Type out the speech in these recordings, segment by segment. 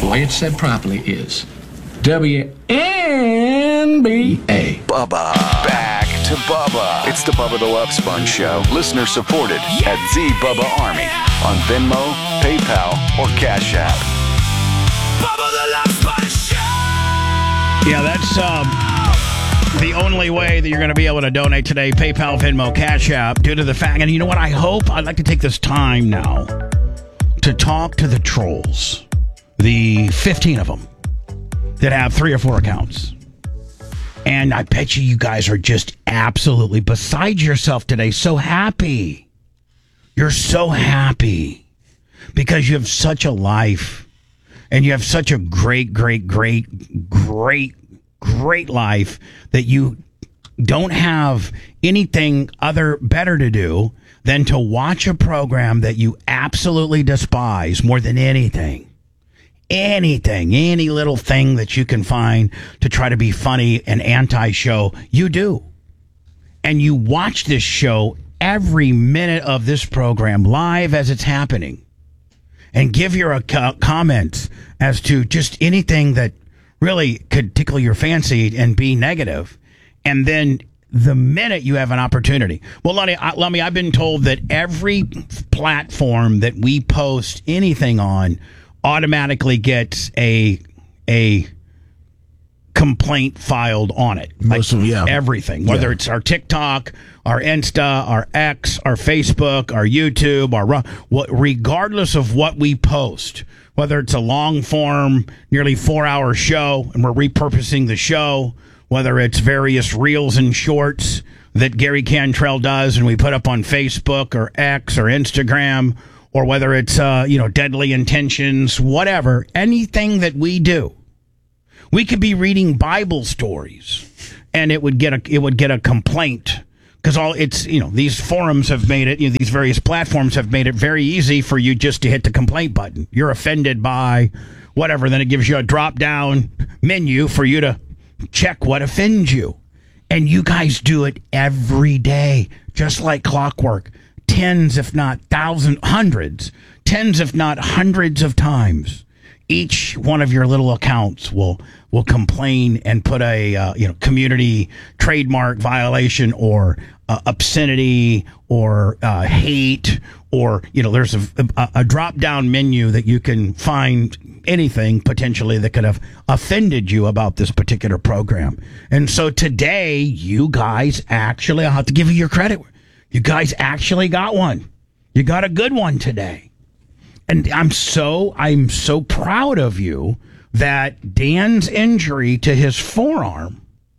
The way it's said properly is WNBA. Bubba. Back to Bubba. It's the Bubba the Love Sponge Show. Listener supported at The Bubba Army on Venmo, PayPal, or Cash App. Bubba the Love Sponge Show. Yeah, that's the only way that you're going to be able to donate today. PayPal, Venmo, Cash App, due to the fact, and you know what? I'd like to take this time now to talk to the trolls, the 15 of them that have 3 or 4 accounts. And I bet you guys are just absolutely beside yourself today. So happy. You're so happy because you have such a life and you have such a great life that you don't have anything better to do than to watch a program that you absolutely despise more than anything. Any little thing that you can find to try to be funny and anti-show, you do. And you watch this show every minute of this program live as it's happening. And give your comments as to just anything that really could tickle your fancy and be negative. And then the minute you have an opportunity. Well, Lummy, I've been told that every platform that we post anything on automatically gets a complaint filed on it. Most of them, yeah. Everything. Whether it's our TikTok, our Insta, our X, our Facebook, our YouTube, regardless of what we post, whether it's a long form, nearly 4-hour show, and we're repurposing the show, whether it's various reels and shorts that Gary Cantrell does and we put up on Facebook or X or Instagram, or whether it's, Deadly Intentions, whatever, anything that we do. We could be reading Bible stories and it would get a complaint because these forums have made it, these various platforms have made it very easy for you just to hit the complaint button. You're offended by whatever, then it gives you a drop down menu for you to check what offends you. And you guys do it every day, just like clockwork. Tens, if not thousands, hundreds, tens, if not hundreds of times. Each one of your little accounts will complain and put a community trademark violation or obscenity or hate or there's a drop down menu that you can find anything potentially that could have offended you about this particular program. And so today, you guys actually, I'll have to give you your credit. You guys actually got one. You got a good one today. And I'm so proud of you that Dan's injury to his forearm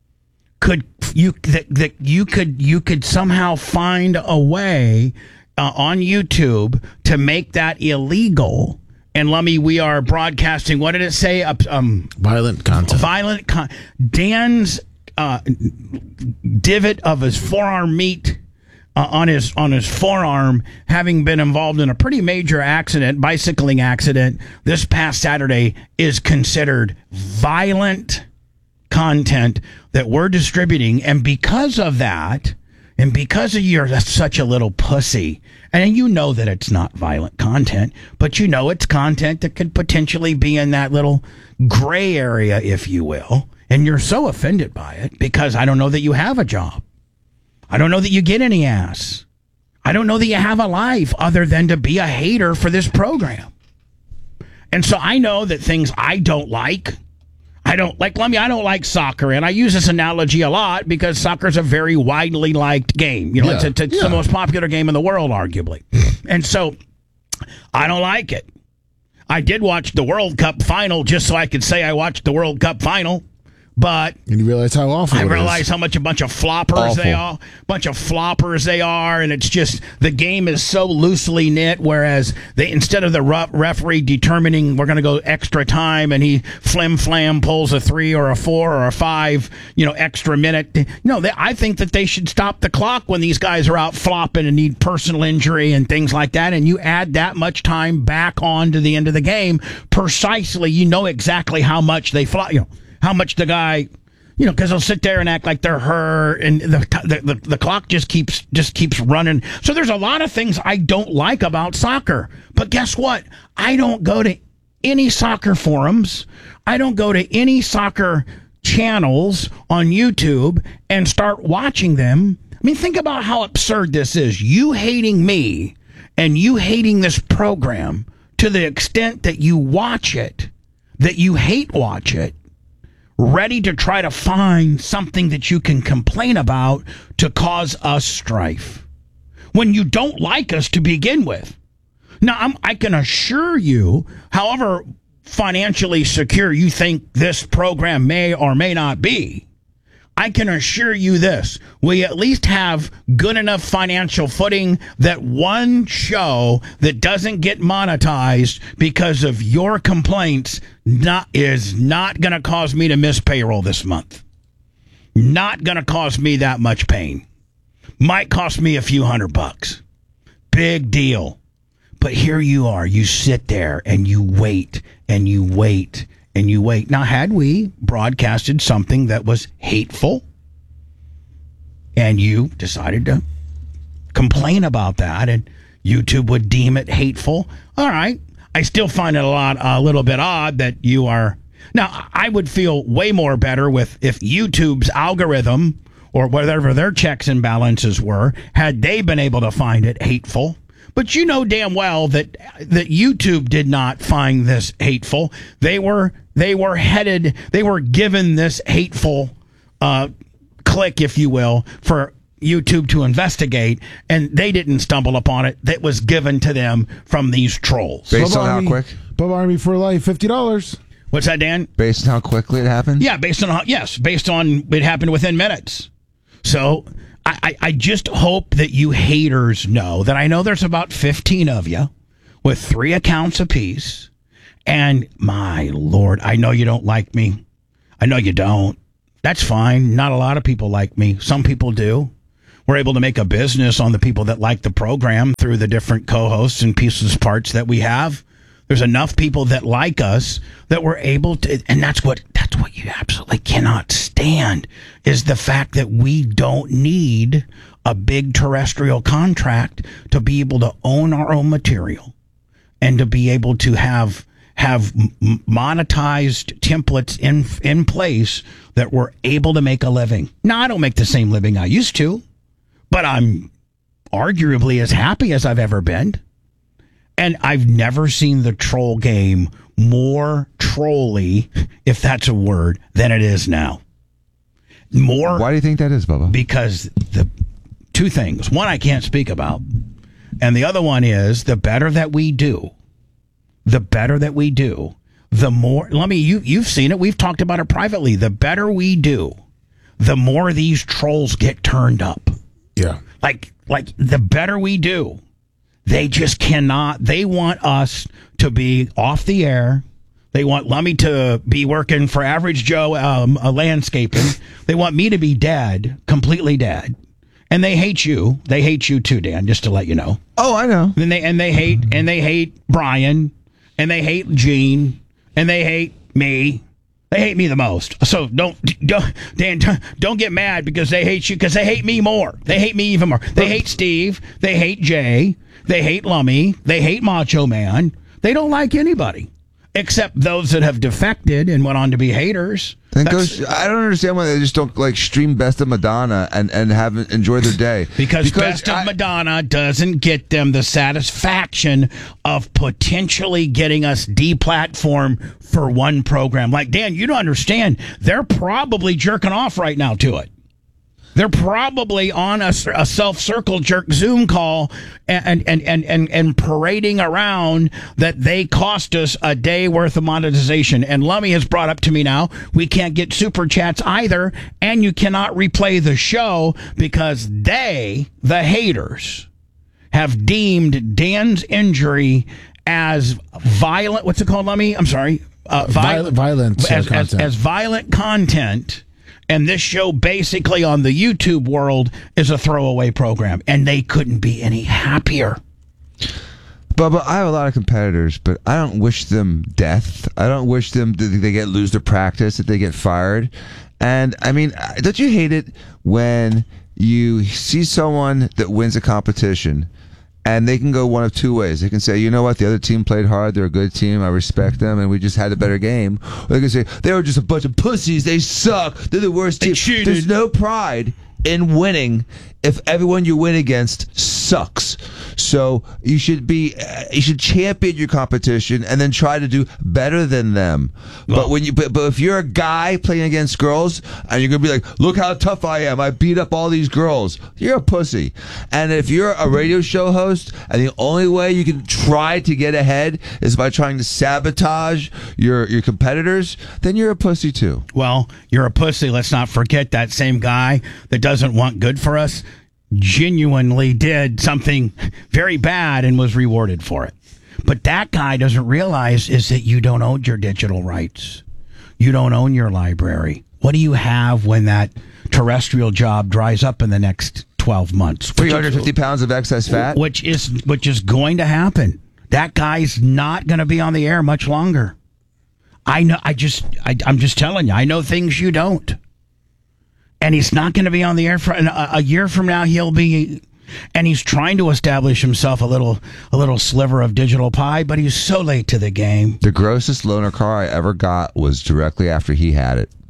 you could somehow find a way on YouTube to make that illegal. And Lummy, we are broadcasting. What did it say? Violent content. Dan's divot of his forearm meat. On his forearm, having been involved in a pretty major bicycling accident this past Saturday, is considered violent content that we're distributing. And because of that, and because of you're such a little pussy, and you know that it's not violent content, but you know it's content that could potentially be in that little gray area, if you will, and you're so offended by it because I don't know that you have a job. I don't know that you get any ass. I don't know that you have a life other than to be a hater for this program. And so I know that things I don't like. I don't like soccer. And I use this analogy a lot because soccer is a very widely liked game. It's the most popular game in the world, arguably. And so I don't like it. I did watch the World Cup final just so I could say I watched the World Cup final. But and you realize how awful I realize how much a bunch of floppers they are. And it's just the game is so loosely knit, whereas instead of the referee determining we're going to go extra time and he flim-flam pulls a 3 or a 4 or a 5, extra minute. No, I think that they should stop the clock when these guys are out flopping and need personal injury and things like that. And you add that much time back on to the end of the game, precisely, exactly how much they flop, how much the guy, because they'll sit there and act like they're hurt, and the clock just keeps running. So there's a lot of things I don't like about soccer. But guess what? I don't go to any soccer forums. I don't go to any soccer channels on YouTube and start watching them. I mean, think about how absurd this is. You hating me and you hating this program to the extent that you watch it, that you hate watch it, ready to try to find something that you can complain about to cause us strife when you don't like us to begin with. Now, I can assure you, however financially secure you think this program may or may not be, I can assure you this: we at least have good enough financial footing that one show that doesn't get monetized because of your complaints is not going to cause me to miss payroll this month. Not going to cause me that much pain. Might cost me a few $100. Big deal. But here you are. You sit there and you wait and you wait and you wait. Now, had we broadcasted something that was hateful and you decided to complain about that and YouTube would deem it hateful, all right. I still find it a little bit odd that you are. Now, I would feel way more better if YouTube's algorithm or whatever their checks and balances were, had they been able to find it hateful. But you know damn well that YouTube did not find this hateful. They were given this hateful click, if you will, for YouTube to investigate, and they didn't stumble upon it. That was given to them from these trolls. Based on how quick? Bubba Army for life, $50. What's that, Dan? Based on how quickly it happened? Yeah, based on it happened within minutes. So I just hope that you haters know that I know there's about 15 of you with 3 accounts apiece. And my Lord, I know you don't like me. I know you don't. That's fine. Not a lot of people like me. Some people do. We're able to make a business on the people that like the program through the different co-hosts and pieces parts that we have. There's enough people that like us that we're able to, and that's what you absolutely cannot stand, is the fact that we don't need a big terrestrial contract to be able to own our own material and to be able to have monetized templates in place that we're able to make a living. Now, I don't make the same living I used to, but I'm arguably as happy as I've ever been. And I've never seen the troll game more trolly, if that's a word, than it is now. More. Why do you think that is, Bubba? Because the 2 things. One I can't speak about. And the other one is the better that we do, the more, you've seen it. We've talked about it privately. The better we do, the more these trolls get turned up. Yeah. Like the better we do. They just cannot. They want us to be off the air. They want Lummy to be working for Average Joe landscaping. They want me to be dead, completely dead. And they hate you. They hate you too, Dan, just to let you know. Oh, I know. And they hate Brian, and they hate Gene, and they hate me. They hate me the most. So don't get mad because they hate you, because they hate me more. They hate me even more. They hate Steve. They hate Jay. They hate Lummy. They hate Macho Man. They don't like anybody except those that have defected and went on to be haters. I don't understand why they just don't stream Best of Madonna and enjoy their day. Because Best of Madonna doesn't get them the satisfaction of potentially getting us deplatformed for one program. Like, Dan, you don't understand. They're probably jerking off right now to it. They're probably on a self-circle jerk Zoom call and parading around that they cost us a day worth of monetization. And Lummy has brought up to me now, we can't get super chats either, and you cannot replay the show because they, the haters, have deemed Dan's injury as violent. What's it called, Lummy? I'm sorry. Violent content. As violent content. And this show basically on the YouTube world is a throwaway program. And they couldn't be any happier. Bubba, I have a lot of competitors, but I don't wish them death. I don't wish them that they lose their practice, that they get fired. And, I mean, don't you hate it when you see someone that wins a competition And they can go one of two ways. They can say, you know what, the other team played hard, they're a good team, I respect them, and we just had a better game. Or they can say, they were just a bunch of pussies, they suck, they're the worst team. cheated. There's no pride in winning if everyone you win against sucks. So you should champion your competition and then try to do better than them. But if you're a guy playing against girls and you're gonna be like, look how tough I am, I beat up all these girls, you're a pussy. And if you're a radio show host and the only way you can try to get ahead is by trying to sabotage your competitors, then you're a pussy too. Well, you're a pussy. Let's not forget that same guy that doesn't want good for us genuinely did something very bad and was rewarded for it. But that guy doesn't realize is that you don't own your digital rights. You don't own your library. What do you have when that terrestrial job dries up in the next 12 months? 350 pounds of excess fat? Which is going to happen. That guy's not going to be on the air much longer. I know. I'm just telling you. I know things you don't. And he's not going to be on the air for a year from now. He'll be, and he's trying to establish himself a little sliver of digital pie. But he's so late to the game. The grossest loaner car I ever got was directly after he had it.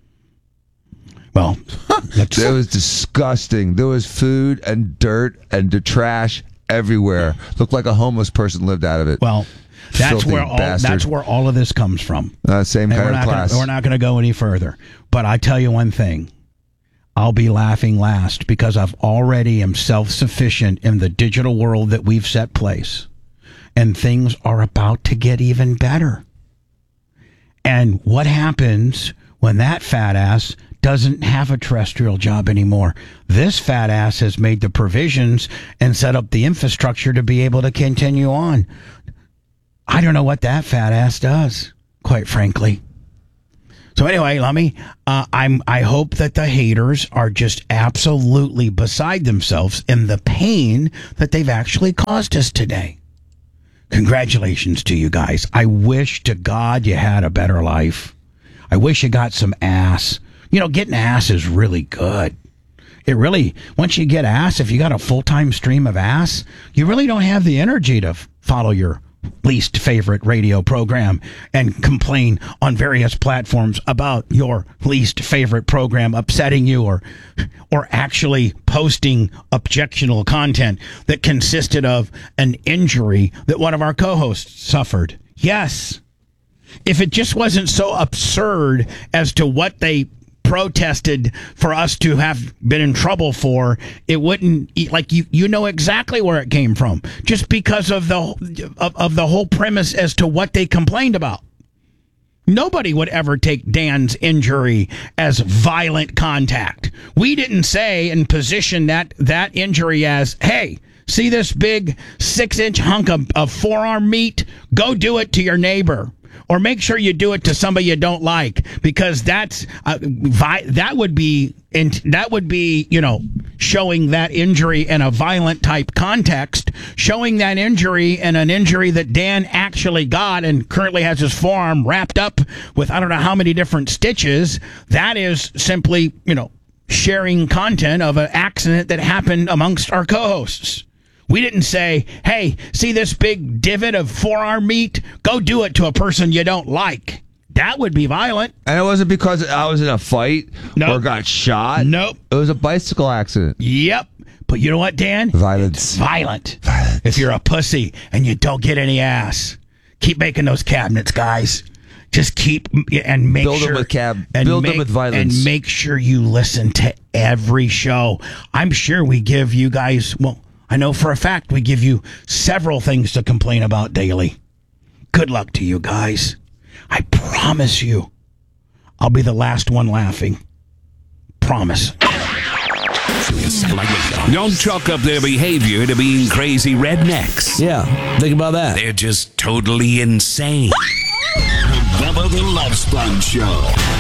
Well, it was disgusting. There was food and dirt and the trash everywhere. Looked like a homeless person lived out of it. Well, that's where all of this comes from. Same kind of class. We're not going to go any further. But I tell you one thing. I'll be laughing last because I've already am self-sufficient in the digital world that we've set place. And things are about to get even better. And what happens when that fat ass doesn't have a terrestrial job anymore? This fat ass has made the provisions and set up the infrastructure to be able to continue on. I don't know what that fat ass does, quite frankly. So anyway, Lummy, I hope that the haters are just absolutely beside themselves in the pain that they've actually caused us today. Congratulations to you guys. I wish to God you had a better life. I wish you got some ass. You know, getting ass is really good. It really, once you get ass, if you got a full-time stream of ass, you really don't have the energy to follow your least favorite radio program and complain on various platforms about your least favorite program upsetting you or actually posting objectionable content that consisted of an injury that one of our co-hosts suffered. Yes. If it just wasn't so absurd as to what they protested for us to have been in trouble for, it wouldn't, like, you know exactly where it came from, just because of the whole premise as to what they complained about. Nobody would ever take Dan's injury as violent contact. We didn't say and position that injury as, hey, see this big 6-inch hunk of forearm meat? Go do it to your neighbor. Or make sure you do it to somebody you don't like, because that would be, you know, showing that injury in a violent type context, showing that injury in an injury that Dan actually got and currently has his forearm wrapped up with I don't know how many different stitches. That is simply, you know, sharing content of an accident that happened amongst our co-hosts. We didn't say, hey, see this big divot of forearm meat? Go do it to a person you don't like. That would be violent. And it wasn't because I was in a fight or got shot. Nope. It was a bicycle accident. Yep. But you know what, Dan? Violence. It's violent. If you're a pussy and you don't get any ass, keep making those cabinets, guys. Just keep and make build sure build them with violence, and make sure you listen to every show. I'm sure we give you guys, well, I know for a fact we give you several things to complain about daily. Good luck to you guys. I promise you, I'll be the last one laughing. Promise. Don't chalk up their behavior to being crazy rednecks. Yeah, think about that. They're just totally insane. Bubba the Love Sponge Show.